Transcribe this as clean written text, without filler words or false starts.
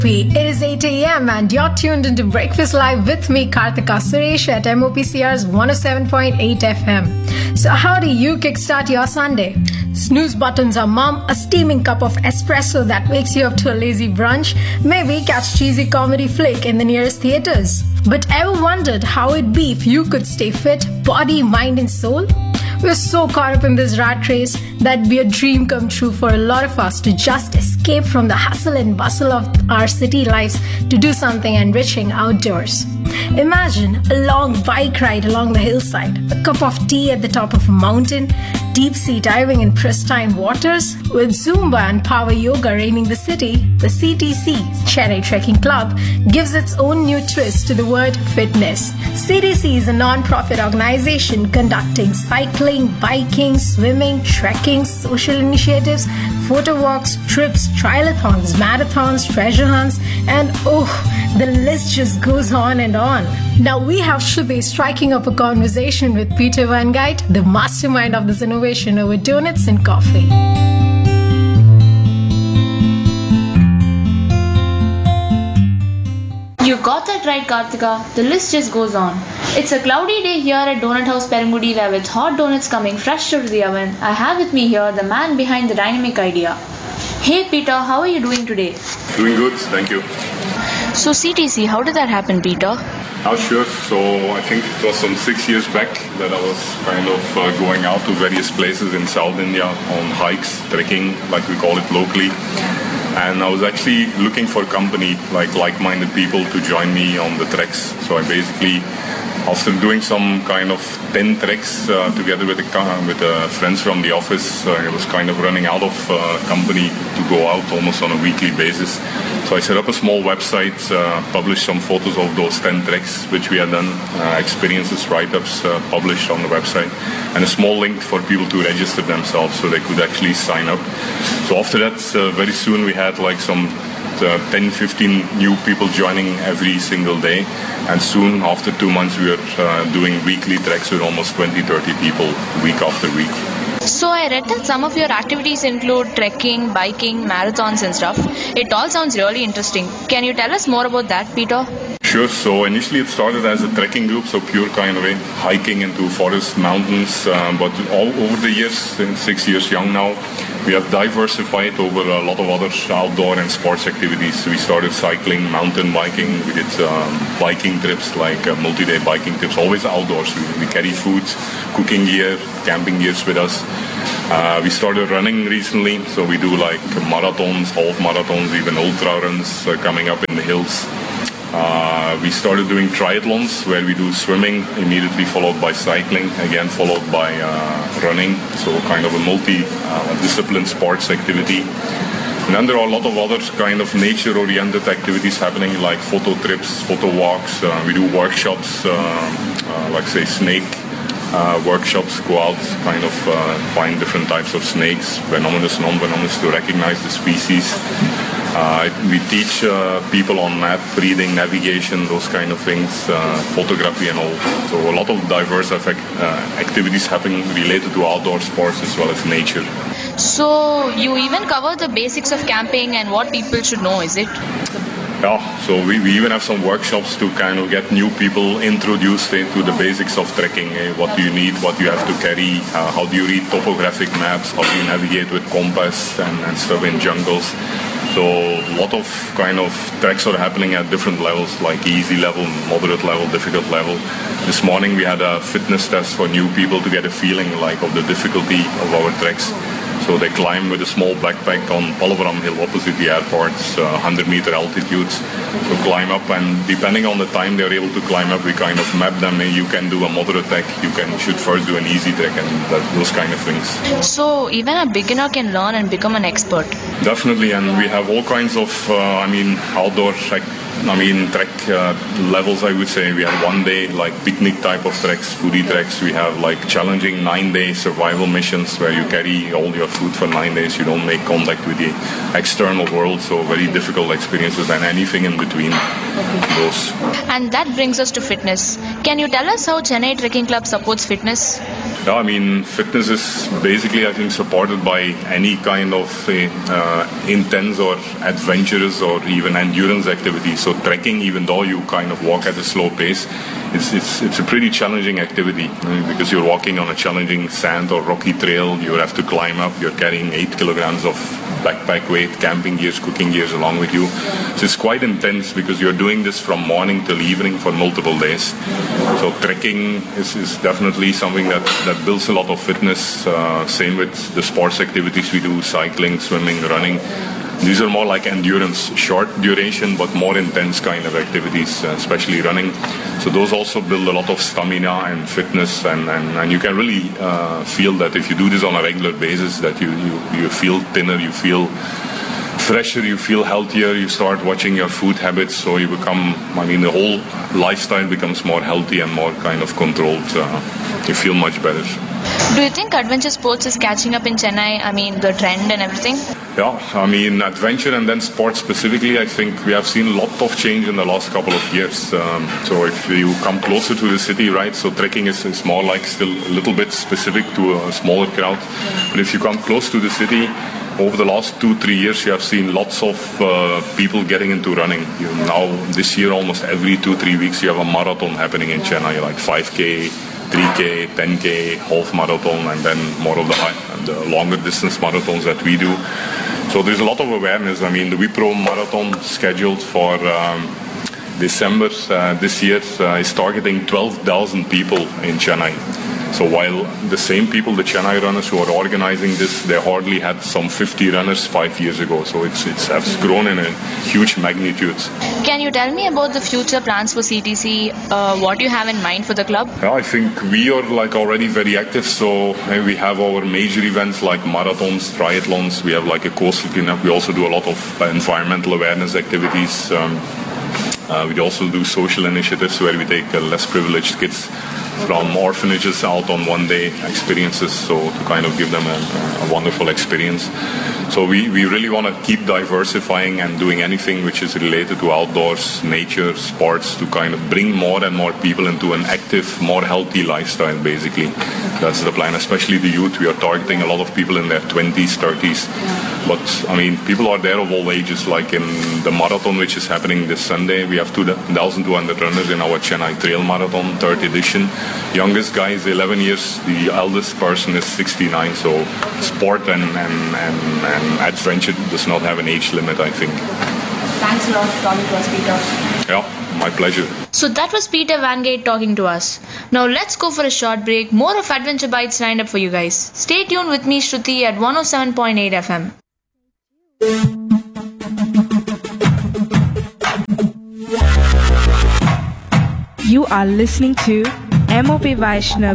It is 8 a.m. and you're tuned into Breakfast Live with me, Karthika Suresh at MOPCR's 107.8 FM. So how do you kickstart your Sunday? Snooze buttons are mom, a steaming cup of espresso that wakes you up to a lazy brunch, maybe catch cheesy comedy flick in the nearest theaters. But ever wondered how it'd be if you could stay fit, body, mind and soul? We're so caught up in this rat race that'd be a dream come true for a lot of us to just escape from the hustle and bustle of our city lives to do something enriching outdoors. Imagine a long bike ride along the hillside, a cup of tea at the top of a mountain, deep sea diving in pristine waters, with Zumba and power yoga reigning the city. The CTC, Chennai Trekking Club, gives its own new twist to the word fitness. CTC is a non-profit organization conducting cycling, biking, swimming, trekking, social initiatives, photo walks, trips, triathlons, marathons, treasure hunts, and the list just goes on and on. Now we have Shruti striking up a conversation with Peter Van Geit, the mastermind of this innovation, over donuts and coffee. You got that right, Karthika. The list just goes on. It's a cloudy day here at Donut House Perangudi, where with hot donuts coming fresh out of the oven, I have with me here the man behind the dynamic idea. Hey Peter, how are you doing today? Doing good, thank you. So CTC, how did that happen, Peter? Oh, sure. So I think it was some 6 years back that I was kind of going out to various places in South India on hikes, trekking, like we call it locally. And I was actually looking for company, like-minded people to join me on the treks. So I basically, after doing some kind of 10 treks together with friends from the office, I was kind of running out of company to go out almost on a weekly basis. So I set up a small website, published some photos of those 10 treks which we had done, experiences, write-ups published on the website, and a small link for people to register themselves so they could actually sign up. So after that, very soon we had like some 10-15 new people joining every single day, and soon after 2 months we were doing weekly treks with almost 20-30 people week after week. So I read that some of your activities include trekking, biking, marathons and stuff. It all sounds really interesting. Can you tell us more about that, Peter? Sure. So initially it started as a trekking group, so pure kind of hiking into forest, mountains, but all over the years, since 6 years young now, we have diversified over a lot of other outdoor and sports activities. We started cycling, mountain biking, we did biking trips, like multi-day biking trips, always outdoors. We carry food, cooking gear, camping gears with us. We started running recently, so we do like marathons, half marathons, even ultra runs coming up in the hills. We started doing triathlons, where we do swimming, immediately followed by cycling, again followed by running, so kind of a multi-discipline sports activity. And then there are a lot of other kind of nature-oriented activities happening, like photo trips, photo walks. We do workshops, like say snake workshops, go out, kind of find different types of snakes, venomous, non-venomous, to recognize the species. We teach people on map reading, navigation, those kind of things, photography and all. So a lot of diverse activities happening related to outdoor sports as well as nature. So you even cover the basics of camping and what people should know, is it? Yeah, so we even have some workshops to kind of get new people introduced into the basics of trekking. What do you need, what you have to carry, how do you read topographic maps, how do you navigate with compass and stuff in jungles. So a lot of kind of treks are happening at different levels, like easy level, moderate level, difficult level. This morning we had a fitness test for new people to get a feeling like of the difficulty of our treks. So they climb with a small backpack on Pallavaram Hill opposite the airport, 100-meter altitudes. So climb up, and depending on the time they're able to climb up, we kind of map them. You can do a moderate trek, you should first do an easy trek, and those kind of things. So even a beginner can learn and become an expert? Definitely, and we have all kinds of, outdoor trek levels, I would say. We have 1 day like picnic type of treks, foodie treks. We have like challenging 9-day survival missions where you carry all your food for 9 days. You don't make contact with the external world, so very difficult experiences, and anything in between those. And that brings us to fitness. Can you tell us how Chennai Trekking Club supports fitness? Yeah, I mean, fitness is basically, I think, supported by any kind of intense or adventurous or even endurance activity. So trekking, even though you kind of walk at a slow pace, it's a pretty challenging activity because you're walking on a challenging sand or rocky trail. You have to climb up. You're carrying 8 kilograms of backpack weight, camping gears, cooking gears along with you. So it's quite intense because you're doing this from morning till evening for multiple days. So trekking is definitely something that builds a lot of fitness. Same with the sports activities we do, cycling, swimming, running. These are more like endurance, short duration, but more intense kind of activities, especially running. So those also build a lot of stamina and fitness, and you can really feel that if you do this on a regular basis, that you feel thinner, you feel fresher, you feel healthier, you start watching your food habits, so you become, the whole lifestyle becomes more healthy and more kind of controlled. You feel much better. Do you think adventure sports is catching up in Chennai? The trend and everything? Yeah, adventure and then sports specifically, I think we have seen a lot of change in the last couple of years. So if you come closer to the city, right, so trekking is more like still a little bit specific to a smaller crowd. But if you come close to the city, over the last 2-3 years, you have seen lots of people getting into running. Now, this year, almost every 2-3 weeks, you have a marathon happening in Chennai, like 5K, 3K, 10K, half marathon, and then more of the longer distance marathons that we do. So there's a lot of awareness. The Wipro marathon scheduled for December this year is targeting 12,000 people in Chennai. So while the same people, the Chennai runners who are organizing this, they hardly had some 50 runners 5 years ago. So it has grown in a huge magnitude. Can you tell me about the future plans for CTC? What you have in mind for the club? Yeah, I think we are already very active. So we have our major events like marathons, triathlons. We have a coastal cleanup. We also do a lot of environmental awareness activities. We also do social initiatives where we take less privileged kids from orphanages out on one-day experiences, so to kind of give them a wonderful experience. So we really want to keep diversifying and doing anything which is related to outdoors, nature, sports, to kind of bring more and more people into an active, more healthy lifestyle, basically. That's the plan, especially the youth. We are targeting a lot of people in their 20s, 30s. But, people are there of all ages. Like in the marathon, which is happening this Sunday, we have 2,200 runners in our Chennai Trail Marathon, 3rd edition. Youngest guy is 11 years. The eldest person is 69. So sport and adventure does not have an age limit, I think. Thanks a lot for talking to us, Peter. Yeah, my pleasure. So that was Peter Vangate talking to us. Now let's go for a short break. More of Adventure Bites lined up for you guys. Stay tuned with me, Shruti, at 107.8 FM. You are listening to MOP Vaishnav